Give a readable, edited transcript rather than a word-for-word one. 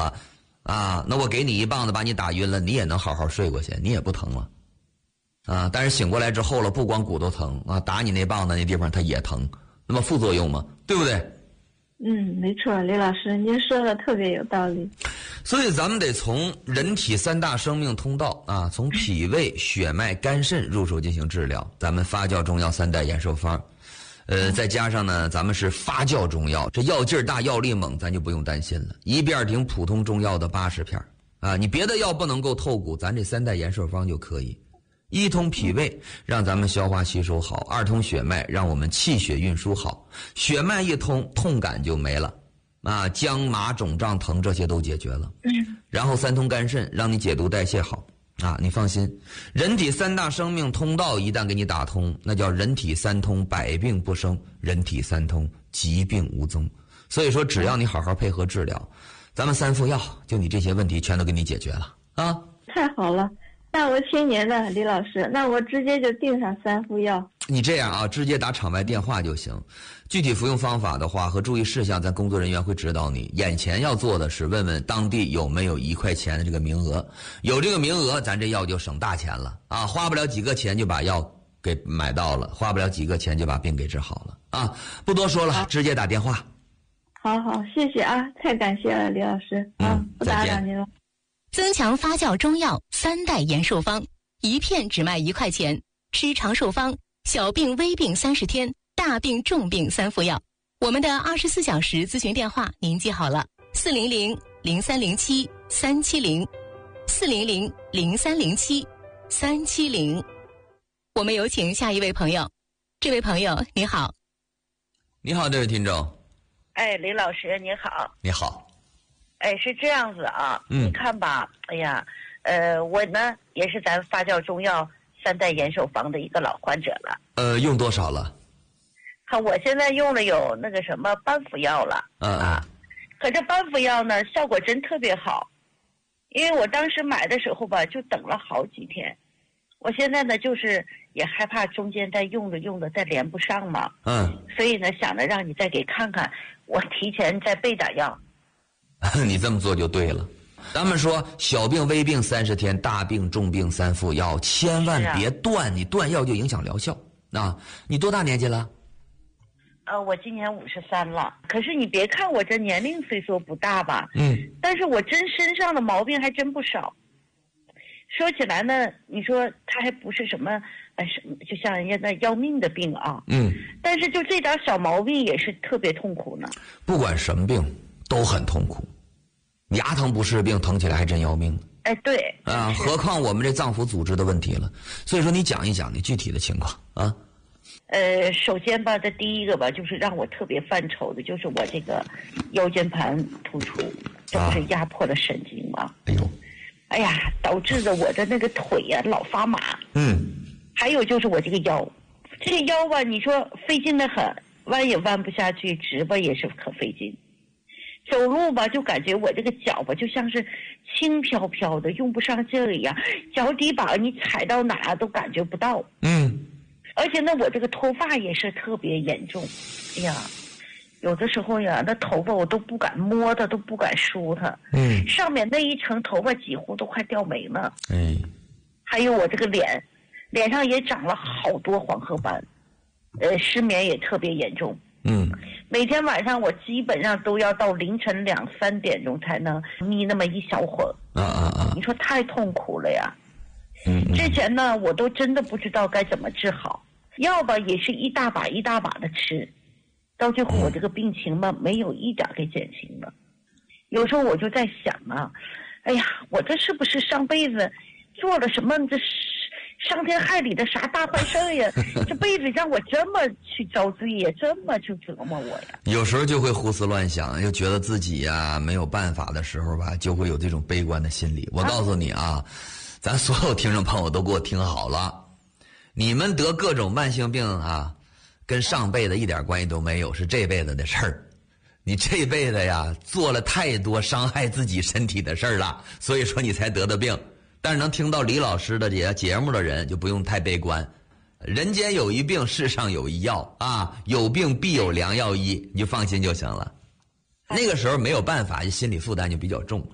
了啊，那我给你一棒子把你打晕了，你也能好好睡过去，你也不疼了啊。但是醒过来之后了，不光骨头疼啊，打你那棒子那地方它也疼，那么副作用嘛，对不对？ 没错，李老师您说的特别有道理。 所以咱们得从人体3大生命通道啊，从脾胃、血脉、肝肾入手进行治疗。咱们发酵中药3代延寿方，再加上呢，咱们是发酵中药，这药劲儿大、药力猛，咱就不用担心了。一遍顶普通中药的80片啊，你别的药不能够透骨，咱这3代延寿方就可以。一通脾胃，让咱们消化吸收好；二通血脉，让我们气血运输好。血脉一通，痛感就没了啊，僵麻肿胀疼这些都解决了。然后3通肝肾，让你解毒代谢好啊。你放心，人体3大生命通道一旦给你打通，那叫人体3通，百病不生；人体3通，疾病无踪。所以说，只要你好好配合治疗，咱们3副药，就你这些问题全都给你解决了啊。 太好了。那我听您的，李老师，那我直接就订上3副药。 你这样啊，直接打场外电话就行。具体服用方法的话和注意事项，咱工作人员会指导你。眼前要做的是问问当地有没有1块钱的这个名额，有这个名额，咱这药就省大钱了啊！花不了几个钱就把药给买到了，花不了几个钱就把病给治好了啊！不多说了，直接打电话。 好，谢谢啊，太感谢了，李老师。不打扰您了。 增强发酵中药3代延寿方，1片只卖1块钱，吃长寿方，小病微病30天，大病重病3副药。我们的24小时咨询电话您记好了，400-0307-370，400-0307-370。我们有请下一位朋友。这位朋友你好。 你好，这位听众。 李老师你好。 你好。 是这样子啊，你看吧，我呢也是咱发酵中药3代延寿方的一个老患者了。 用多少了？ 我现在用了有那个什么半副药了。可这半副药呢，效果真特别好，因为我当时买的时候吧，就等了好几天。我现在呢，就是也害怕中间再用着再连不上嘛。所以呢，想着让你再给看看，我提前再备点药。 你这么做就对了。咱们说小病微病30天，大病重病3副药，千万别断，你断药就影响疗效啊。你多大年纪了？ 我今年53了。可是你别看我这年龄虽说不大吧，但是我真身上的毛病还真不少。说起来呢，你说它还不是什么就像人家那要命的病啊，但是就这点小毛病也是特别痛苦呢。 不管什么病都很痛苦，牙疼不是病，疼起来还真要命。 对啊，何况我们这脏腑组织的问题了。所以说你讲一讲你具体的情况啊。 首先吧，这第一个吧，就是让我特别犯愁的，就是我这个腰间盘突出，这不是压迫了神经吗？哎呀，导致着我的那个腿呀老发麻。还有就是我这个腰吧，你说费劲的很，弯也弯不下去，直吧也是可费劲。走路吧，就感觉我这个脚吧，就像是轻飘飘的，用不上劲儿一样，脚底板你踩到哪都感觉不到。而且呢，我这个脱发也是特别严重。哎呀，有的时候呀，那头发我都不敢摸它，都不敢梳它。上面那一层头发几乎都快掉没了。还有我这个脸上也长了好多黄褐斑，失眠也特别严重。每天晚上我基本上都要到凌晨2、3点钟才能眯那么一小会儿。你说太痛苦了呀。之前呢，我都真的不知道该怎么治好，药吧也是一大把一大把的吃，到最后我这个病情吧没有一点给减轻了。有时候我就在想啊，哎呀，我这是不是上辈子做了什么这伤天害理的啥大坏事呀？这辈子让我这么去遭罪呀，这么去折磨我呀？ 有时候就会胡思乱想，又觉得自己呀没有办法的时候吧，就会有这种悲观的心理。我告诉你啊，咱所有听众朋友都给我听好了，你们得各种慢性病啊，跟上辈子一点关系都没有，是这辈子的事儿。你这辈子呀做了太多伤害自己身体的事儿了，所以说你才得的病。但是能听到李老师的这些节目的人就不用太悲观，人间有一病，世上有一药啊，有病必有良药医，你就放心就行了。那个时候没有办法，心理负担就比较重。